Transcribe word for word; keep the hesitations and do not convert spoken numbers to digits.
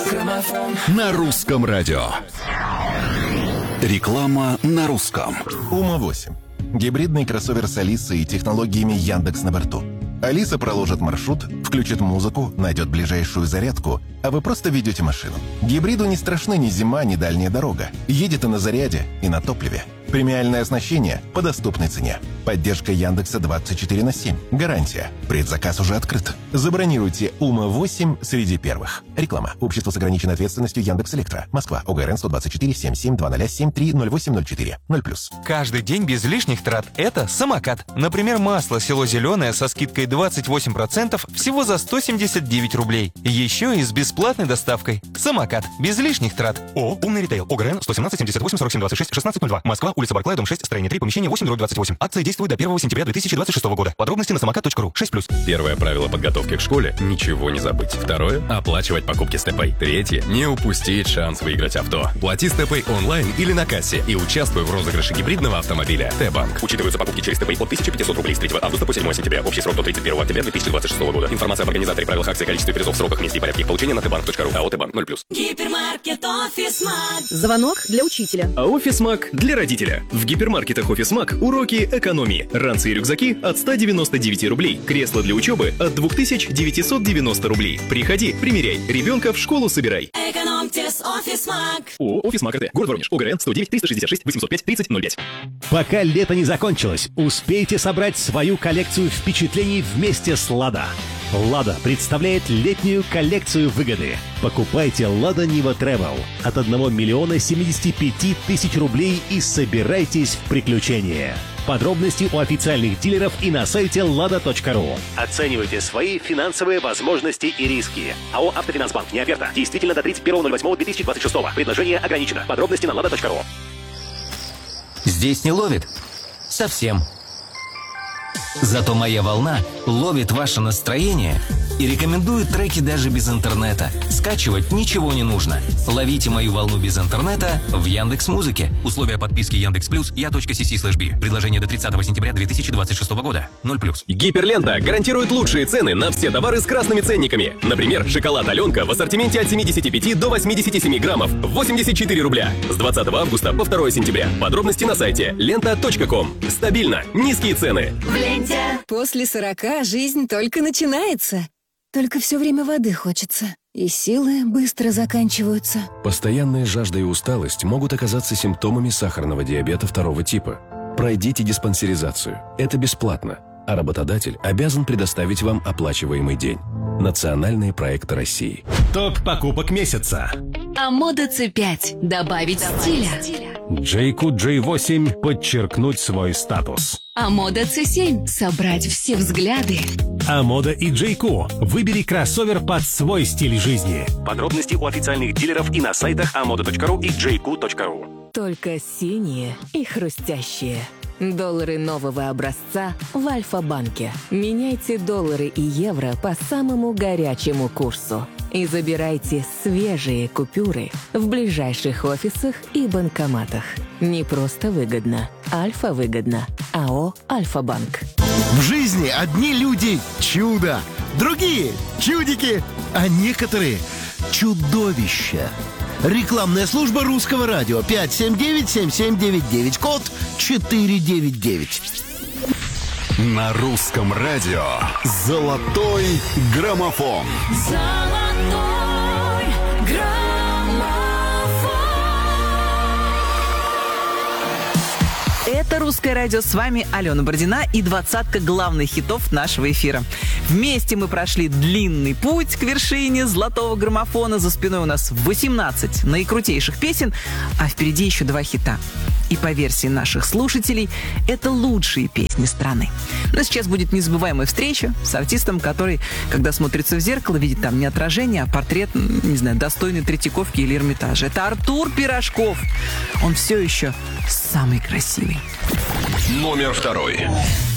на русском радио. Реклама на русском. Ума восемь. Гибридный кроссовер с Алисой и технологиями Яндекс на борту. Алиса проложит маршрут, включит музыку, найдет ближайшую зарядку, а вы просто ведете машину. Гибриду не страшны ни зима, ни дальняя дорога. Едет и на заряде, и на топливе. Премиальное оснащение по доступной цене. Поддержка Яндекса двадцать четыре на семь. Гарантия. Предзаказ уже открыт. Забронируйте Ума восемь среди первых. Реклама. Общество с ограниченной ответственностью Яндекс.Электро. Москва. ОГРН сто двадцать четыре семь семь два ноль семь три ноль восемь ноль четыре. ноль плюс. Каждый день без лишних трат – это самокат. Например, масло село зеленое со скидкой двадцать восемь процентов всего за сто семьдесят девять рублей. Еще и с бесплатной доставкой. Самокат. Без лишних трат. О, умный ритейл. ОГРН сто семнадцать семьдесят восемь сорок семь двадцать шесть шестнадцать ноль два. Москва. Улица Барклая, дом шесть, строение три, помещение восемь, дробь двадцать восемь. Акция действует до первого сентября две тысячи двадцать шестого года. Подробности на самокат точка ру. шесть плюс. Первое правило подготовки к школе – ничего не забыть. Второе – оплачивать покупки с ТПay. Третье – не упустить шанс выиграть авто. Плати с ТПay онлайн или на кассе и участвуй в розыгрыше гибридного автомобиля. Т-банк. Учитываются покупки через ТПay от тысяча пятьсот рублей с третьего августа по седьмого сентября. Общий срок до тридцать первого октября две тысячи двадцать шестого года. Информация об организаторе, правилах акции, количестве призов, сроках, месте и порядке их получения на тэ банк точка ру. АО «Т-банк» ноль плюс. Гипермаркет «Офисмаг». Звонок для учителя. А «Офисмаг» для родителя. В гипермаркетах «Офисмаг» уроки экономии. Ранцы и рюкзаки от ста девяноста девяти рублей. Кресло для учебы от две тысячи девятьсот девяносто рублей. Приходи, примеряй. Ребенка в школу собирай. Экономьте с «Офисмаг». О, «Офисмаг» РТ. Город Воронеж. ОГРН сто девять триста шестьдесят шесть восемьсот пять тридцать ноль пять. Пока лето не закончилось, успейте собрать свою коллекцию впечатлений вместе с «Лада». «Лада» представляет летнюю коллекцию выгоды. Покупайте «Лада Нива Travel» от одного миллиона семидесяти пяти тысяч рублей и собирайтесь в приключения. Подробности у официальных дилеров и на сайте лада точка ру. Оценивайте свои финансовые возможности и риски. АО «Автофинансбанк». Не оферта. Действительно до тридцать первого ноль восьмого две тысячи двадцать шестого. Предложение ограничено. Подробности на лада точка ру. Здесь не ловит? Совсем. Зато «Моя волна» ловит ваше настроение и рекомендует треки даже без интернета. Скачивать ничего не нужно. Ловите «Мою волну» без интернета в Яндекс.Музыке. Условия подписки Яндекс Плюс я.си слэш би. Предложение до тридцатого сентября две тысячи двадцать шестого года. ноль плюс. Гиперлента гарантирует лучшие цены на все товары с красными ценниками. Например, шоколад «Аленка» в ассортименте от семидесяти пяти до восьмидесяти семи граммов. восемьдесят четыре рубля. С двадцатого августа по второго сентября. Подробности на сайте лента точка ком. Стабильно. Низкие цены. В ленте. После сорока жизнь только начинается. Только все время воды хочется. И силы быстро заканчиваются. Постоянная жажда и усталость могут оказаться симптомами сахарного диабета второго типа. Пройдите диспансеризацию. Это бесплатно. А работодатель обязан предоставить вам оплачиваемый день. Национальные проекты России. Топ покупок месяца. Амода Ц пять. Добавить стиля. Джейку джей восемь подчеркнуть свой статус. Амода Ц семь. Собрать все взгляды. Амода и Джейку. Выбери кроссовер под свой стиль жизни. Подробности у официальных дилеров и на сайтах амода точка ру и джейку точка ру. Только синие и хрустящие. Доллары нового образца в Альфа-банке. Меняйте доллары и евро по самому горячему курсу. И забирайте свежие купюры в ближайших офисах и банкоматах. Не просто выгодно. Альфа-выгодно. АО «Альфа-банк». В жизни одни люди – чудо, другие – чудики, а некоторые – чудовища. Рекламная служба Русского радио пять семь девять семь семь девять девять, код четыреста девяносто девять. На русском радио «Золотой граммофон». Золотой граммофон. Это «Русское радио». С вами Алена Бородина и двадцатка главных хитов нашего эфира. Вместе мы прошли длинный путь к вершине золотого граммофона. За спиной у нас восемнадцать наикрутейших песен, а впереди еще два хита. И по версии наших слушателей, это лучшие песни страны. Но сейчас будет незабываемая встреча с артистом, который, когда смотрится в зеркало, видит там не отражение, а портрет, не знаю, достойный Третьяковки или Эрмитажа. Это Артур Пирожков. Он все еще самый красивый. Номер второй.